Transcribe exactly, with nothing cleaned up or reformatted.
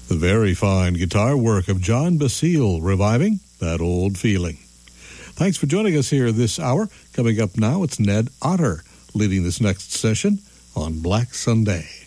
The very fine guitar work of John Basile, reviving that old feeling. Thanks for joining us here this hour. Coming up now, it's Ned Otter leading this next session on Black Sunday.